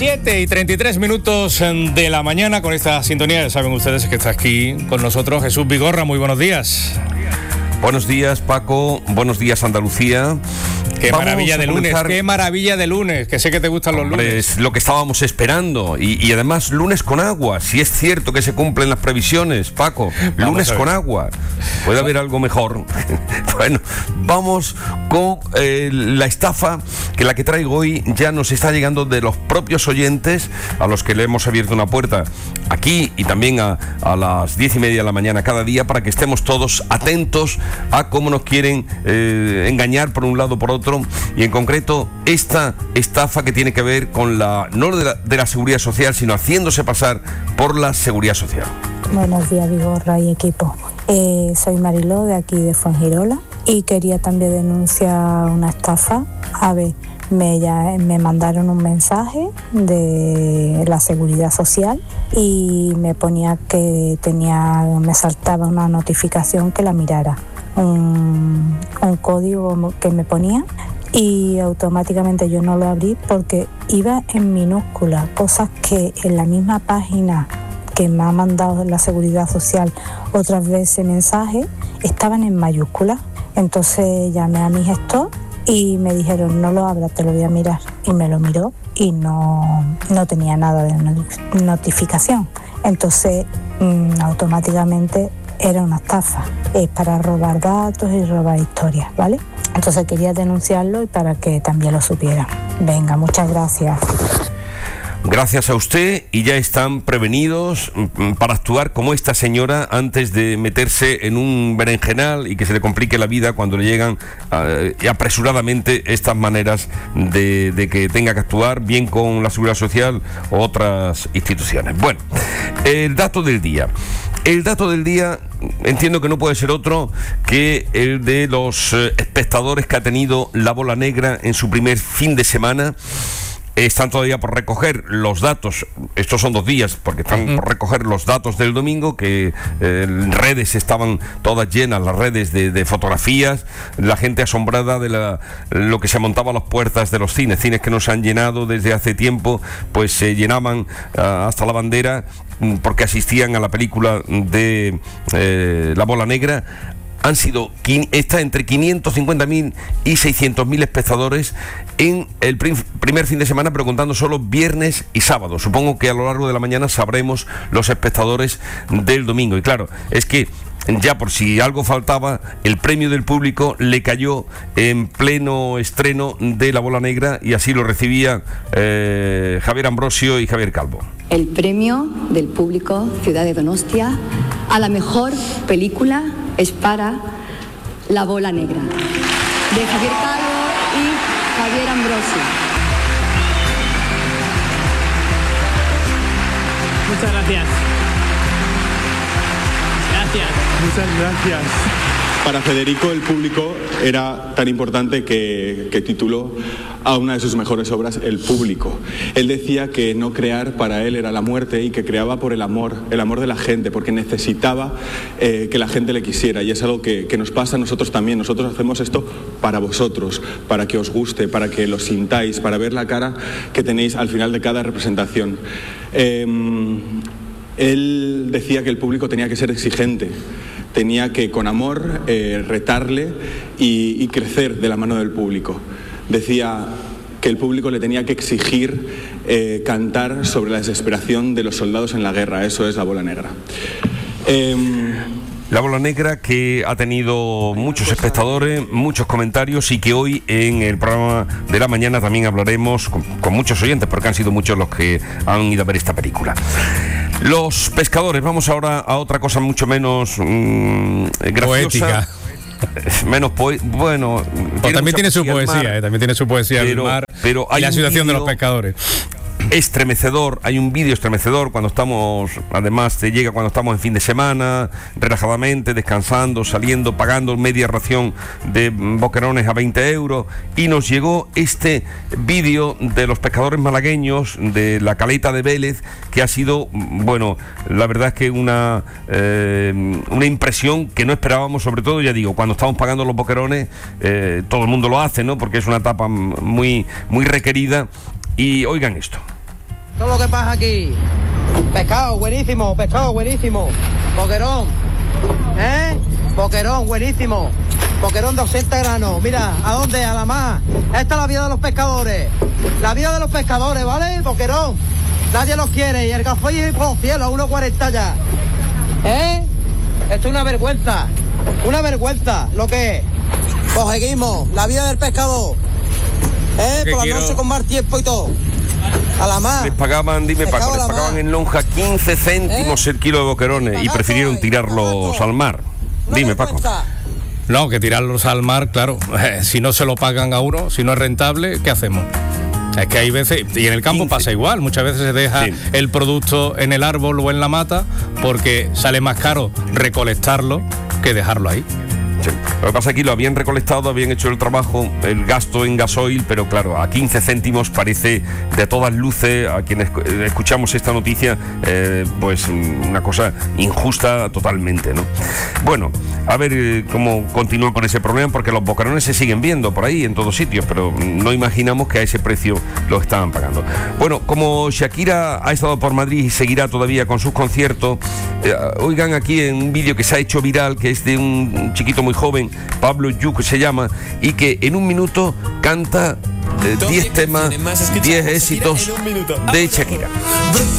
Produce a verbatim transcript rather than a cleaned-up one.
siete y treinta y tres minutos de la mañana con esta sintonía. Ya saben ustedes que está aquí con nosotros Jesús Vigorra. Muy buenos días. Buenos días, Paco. Buenos días, Andalucía. Qué Vamos maravilla de lunes, qué maravilla de lunes, que sé que te gustan los Hombre, lunes. Es lo que estábamos esperando. Y, y además, lunes con agua. Si es cierto que se cumplen las previsiones, Paco. Vamos lunes con agua. ¿Puede haber algo mejor? Bueno, vamos con eh, la estafa, que la que traigo hoy ya nos está llegando de los propios oyentes, a los que le hemos abierto una puerta aquí y también a, a las diez y media de la mañana cada día, para que estemos todos atentos a cómo nos quieren eh, engañar por un lado o por otro. Y en concreto esta estafa que tiene que ver con la, no de la, de la seguridad social, sino haciéndose pasar por la seguridad social. Buenos días, Vigorra y equipo. Eh, soy Mariló, de aquí de Fuengirola, y quería también denunciar una estafa. A ver, me, ya, me mandaron un mensaje de la seguridad social y me ponía que tenía, me saltaba una notificación que la mirara. Un, un código que me ponía y automáticamente yo no lo abrí porque iba en minúscula, cosas que en la misma página que me ha mandado la seguridad social otras veces mensajes estaban en mayúsculas. Entonces llamé a mi gestor y me dijeron: no lo abras, te lo voy a mirar. Y me lo miró y no, no tenía nada de notificación. Entonces mmm, automáticamente era una estafa, es para robar datos y robar historias, ¿vale? Entonces quería denunciarlo y para que también lo supieran. Venga, muchas gracias. Gracias a usted, y ya están prevenidos para actuar como esta señora antes de meterse en un berenjenal y que se le complique la vida cuando le llegan uh, apresuradamente estas maneras de, de que tenga que actuar bien con la Seguridad Social o otras instituciones. Bueno, el dato del día. El dato del día entiendo que no puede ser otro que el de los eh, espectadores que ha tenido La Bola Negra en su primer fin de semana. Están todavía por recoger los datos, estos son dos días, porque están uh-huh. por recoger los datos del domingo, que eh, redes estaban todas llenas, las redes de, de fotografías, la gente asombrada de la, lo que se montaba a las puertas de los cines, cines que no se han llenado desde hace tiempo, pues se llenaban uh, hasta la bandera, porque asistían a la película de eh, La Bola Negra. Han sido, está entre quinientos cincuenta mil y seiscientos mil espectadores en el prim, primer fin de semana, pero contando solo viernes y sábado. Supongo que a lo largo de la mañana sabremos los espectadores del domingo. Y claro, es que ya por si algo faltaba, el premio del público le cayó en pleno estreno de La Bola Negra, y así lo recibía eh, Javier Ambrosio y Javier Calvo. El premio del público Ciudad de Donostia a la mejor película es para La Bola Negra, de Javier Calvo y Javier Ambrosio. Muchas gracias. Gracias. Muchas gracias. Para Federico, el público era tan importante que, que tituló a una de sus mejores obras El Público. Él decía que no crear para él era la muerte, y que creaba por el amor, el amor de la gente, porque necesitaba eh, que la gente le quisiera, y es algo que, que nos pasa a nosotros también. Nosotros hacemos esto para vosotros, para que os guste, para que lo sintáis, para ver la cara que tenéis al final de cada representación. Eh, él decía que el público tenía que ser exigente, tenía que con amor eh, retarle y, y crecer de la mano del público. Decía que el público le tenía que exigir eh, cantar sobre la desesperación de los soldados en la guerra. Eso es La Bola Negra. Eh, La Bola Negra, que ha tenido muchos espectadores, muchos comentarios, y que hoy en el programa de la mañana también hablaremos con, con muchos oyentes, porque han sido muchos los que han ido a ver esta película. Los pescadores. Vamos ahora a otra cosa mucho menos mmm, graciosa. Poética. Menos poe bueno. Pues también tiene su poesía, eh, también tiene su poesía del mar, pero hay y la situación video, de los pescadores. estremecedor, hay un vídeo estremecedor cuando estamos, además te llega cuando estamos en fin de semana, relajadamente, descansando, saliendo, pagando media ración de boquerones a veinte euros, y nos llegó este vídeo de los pescadores malagueños de la caleta de Vélez, que ha sido, bueno, la verdad es que una, eh, una impresión que no esperábamos, sobre todo, ya digo, cuando estamos pagando los boquerones, eh, todo el mundo lo hace, ¿no? Porque es una etapa muy, muy requerida. Y oigan esto. Todo lo que pasa aquí. Pescado, buenísimo, pescado, buenísimo. Boquerón, ¿eh? Boquerón, buenísimo. Boquerón de ochenta granos. Mira, ¿a dónde? A la más. Esta es la vida de los pescadores. La vida de los pescadores, ¿vale? Boquerón. Nadie los quiere. Y el gafoil por los cielos, a uno cuarenta ya. ¿Eh? Esto es una vergüenza. Una vergüenza, lo que es. Pues seguimos. La vida del pescador. ¿Eh? Por la quiero... noche con más tiempo y todo. A la más. Les pagaban, dime Paco, les pagaban en lonja quince céntimos ¿Eh? el kilo de boquerones y prefirieron tirarlos al mar. Dime Paco. No, que tirarlos al mar, claro, eh, si no se lo pagan a uno, si no es rentable, ¿qué hacemos? Es que hay veces, y en el campo quince pasa igual, muchas veces se deja sí. el producto en el árbol o en la mata porque sale más caro recolectarlo que dejarlo ahí. Sí. Lo que pasa aquí lo habían recolectado, habían hecho el trabajo, el gasto en gasoil, pero claro, a quince céntimos parece de todas luces, a quienes escuchamos esta noticia, eh, pues una cosa injusta totalmente, ¿no? Bueno, a ver eh, cómo continúa con ese problema, porque los boquerones se siguen viendo por ahí en todos sitios, pero no imaginamos que a ese precio lo estaban pagando. Bueno, como Shakira ha estado por Madrid y seguirá todavía con sus conciertos, eh, oigan aquí en un vídeo que se ha hecho viral, que es de un chiquito muy joven, Pablo Yu, que se llama, y que en un minuto canta diez eh, temas, diez éxitos de Shakira.